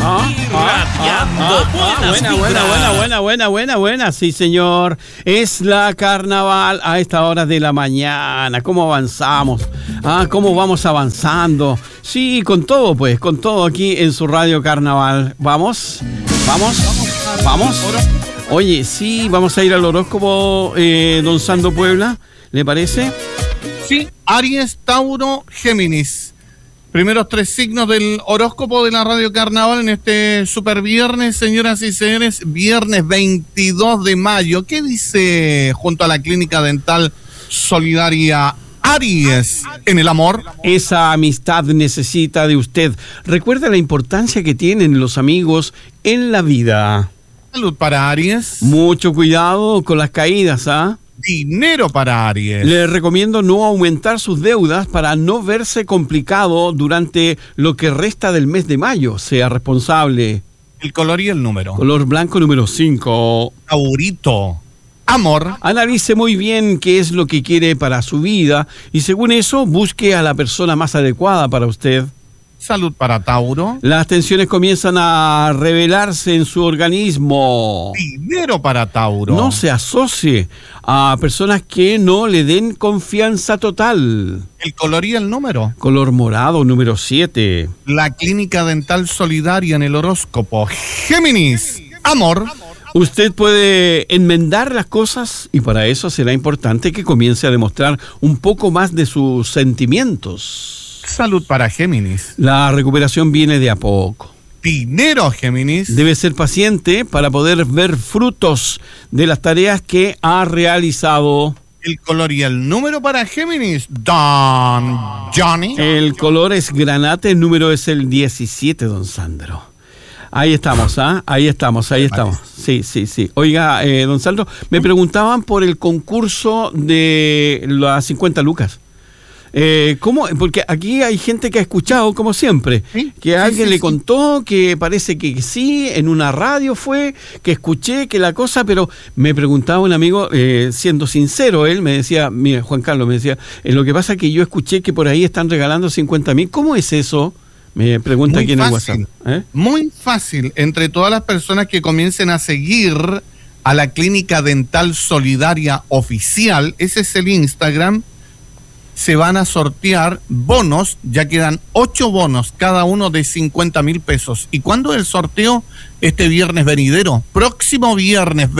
Buena. Sí, señor. Es la carnaval a esta hora de la mañana. ¿Cómo avanzamos? ¿Cómo vamos avanzando? Sí, con todo, pues, con todo aquí en su radio Carnaval. ¿Vamos? Oye, sí, vamos a ir al horóscopo, don Sando Puebla. ¿Le parece? Sí, Aries, Tauro, Géminis. Primeros 3 signos del horóscopo de la Radio Carnaval en este super viernes, señoras y señores, viernes 22 de mayo. ¿Qué dice junto a la Clínica Dental Solidaria Aries en el amor? Esa amistad necesita de usted. Recuerda la importancia que tienen los amigos en la vida. Salud para Aries. Mucho cuidado con las caídas, Dinero para Aries. Le recomiendo no aumentar sus deudas para no verse complicado durante lo que resta del mes de mayo. Sea responsable. El color y el número. Color blanco número 5. Taurito. Amor. Analice muy bien qué es lo que quiere para su vida y según eso busque a la persona más adecuada para usted. Salud para Tauro. Las tensiones comienzan a revelarse en su organismo. Dinero para Tauro. No se asocie a personas que no le den confianza total. El color y el número. Color morado número 7. La Clínica Dental Solidaria en el horóscopo. Géminis. Amor. Usted puede enmendar las cosas y para eso será importante que comience a demostrar un poco más de sus sentimientos. Salud para Géminis. La recuperación viene de a poco. Dinero, Géminis. Debe ser paciente para poder ver frutos de las tareas que ha realizado. El color y el número para Géminis. Don Johnny. El color es granate, el número es el 17, don Sandro. Ahí estamos, Ahí estamos. Sí. Oiga, don Sandro, me preguntaban por el concurso de las 50 lucas. ¿Cómo? Porque aquí hay gente que ha escuchado, como siempre, que alguien le contó que parece que sí, en una radio fue, que escuché que la cosa, pero me preguntaba un amigo, siendo sincero, él me decía, mira, Juan Carlos me decía, lo que pasa es que yo escuché que por ahí están regalando 50.000, ¿cómo es eso? Me pregunta aquí en el WhatsApp. Muy fácil, entre todas las personas que comiencen a seguir a la Clínica Dental Solidaria Oficial, ese es el Instagram, se van a sortear bonos, ya quedan 8 bonos, cada uno de 50.000 pesos. ¿Y cuándo es el sorteo? Este viernes venidero, próximo viernes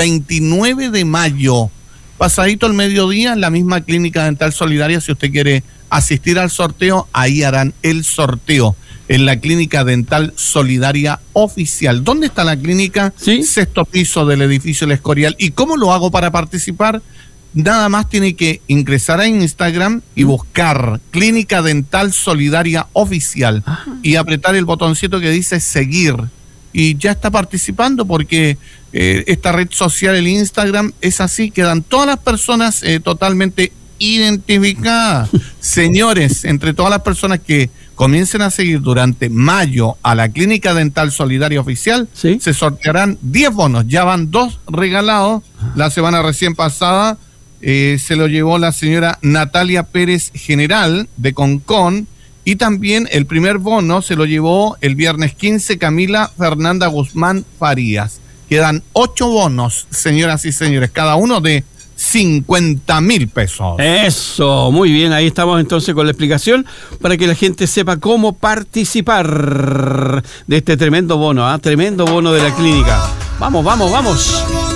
29 de mayo, pasadito al mediodía, en la misma Clínica Dental Solidaria. Si usted quiere asistir al sorteo, ahí harán el sorteo, en la Clínica Dental Solidaria Oficial. ¿Dónde está la clínica? ¿Sí? 6º piso del edificio El Escorial. ¿Y cómo lo hago para participar? Nada más tiene que ingresar a Instagram y buscar Clínica Dental Solidaria Oficial y apretar el botoncito que dice seguir. Y ya está participando porque esta red social, el Instagram, es así, quedan todas las personas totalmente identificadas. Señores, entre todas las personas que comiencen a seguir durante mayo a la Clínica Dental Solidaria Oficial, se sortearán 10 bonos. Ya van 2 regalados la semana recién pasada. Se lo llevó la señora Natalia Pérez General de Concón, y también el primer bono se lo llevó el viernes 15 Camila Fernanda Guzmán Farías. Quedan 8 bonos, señoras y señores, cada uno de 50.000 pesos. Eso, muy bien, ahí estamos entonces con la explicación para que la gente sepa cómo participar de este tremendo bono, tremendo bono de la clínica. Vamos.